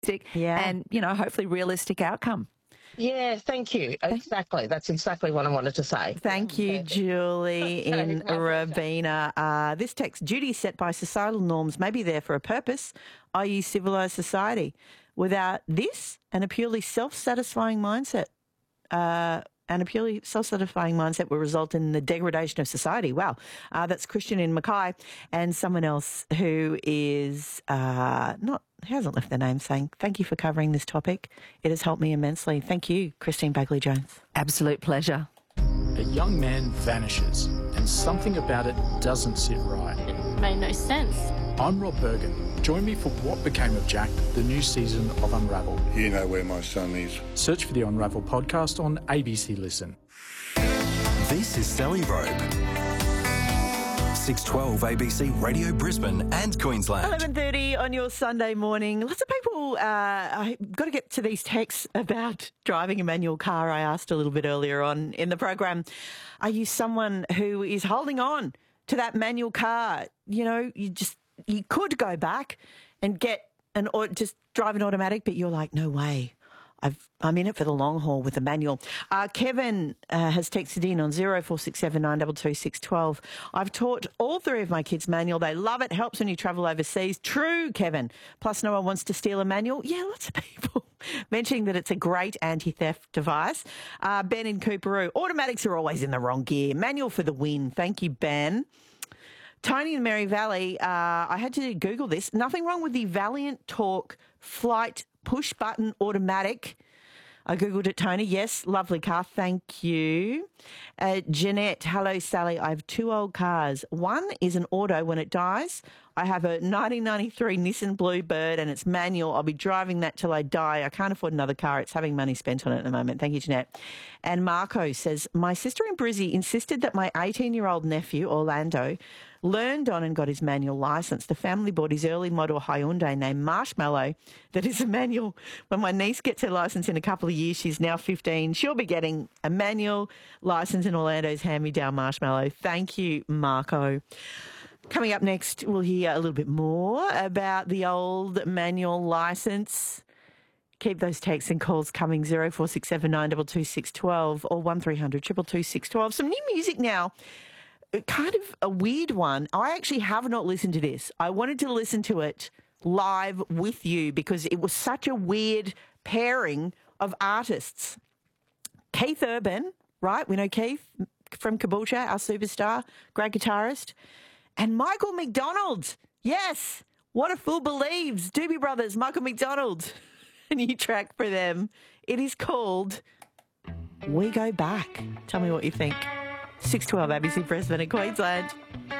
and, hopefully realistic outcome. Yeah, thank you. Exactly. That's exactly what I wanted to say. Thank you, Julie in Rabina. This text, duties set by societal norms may be there for a purpose, i.e. civilised society. Without this and a purely self-satisfying mindset, will result in the degradation of society. Wow. That's Christian in Mackay, and someone else who is hasn't left their name, saying, thank you for covering this topic. It has helped me immensely. Thank you, Christine Bagley-Jones. Absolute pleasure. A young man vanishes and something about it doesn't sit right. It made no sense. I'm Rob Bergen. Join me for What Became of Jack, the new season of Unravel. You know where my son is. Search for the Unravel podcast on ABC Listen. This is Sally Robe. 612 ABC Radio Brisbane and Queensland. 11:30 on your Sunday morning. Lots of people, I've got to get to these texts about driving a manual car. I asked a little bit earlier on in the program, are you someone who is holding on to that manual car? You could go back and get just drive an automatic, but you're like, no way. I'm in it for the long haul with the manual. Kevin has texted in on 0467 922 612. I've taught all three of my kids manual. They love it. Helps when you travel overseas. True, Kevin. Plus, no one wants to steal a manual. Yeah, lots of people mentioning that it's a great anti-theft device. Ben in Cooperoo. Automatics are always in the wrong gear. Manual for the win. Thank you, Ben. Tony in Mary Valley, I had to Google this. Nothing wrong with the Valiant Torque Flight push-button automatic. I Googled it, Tony. Yes, lovely car. Thank you. Jeanette, hello, Sally. I have two old cars. One is an auto when it dies. I have a 1993 Nissan Bluebird and it's manual. I'll be driving that till I die. I can't afford another car. It's having money spent on it at the moment. Thank you, Jeanette. And Marco says, my sister in Brizzy insisted that my 18-year-old nephew, Orlando, learned on and got his manual licence. The family bought his early model Hyundai named Marshmallow that is a manual. When my niece gets her licence in a couple of years, she's now 15, she'll be getting a manual licence in Orlando's hand-me-down Marshmallow. Thank you, Marco. Coming up next, we'll hear a little bit more about the old manual licence. Keep those texts and calls coming, 0467 922 612 or 1300 222 612. Some new music now. Kind of a weird one. I actually have not listened to this. I wanted to listen to it live with you because it was such a weird pairing of artists. Keith Urban, right? We know Keith from Caboolture, our superstar, great guitarist. And Michael McDonald. Yes. What a Fool Believes. Doobie Brothers, Michael McDonald. A new track for them. It is called We Go Back. Tell me what you think. 612 ABC Brisbane in Queensland.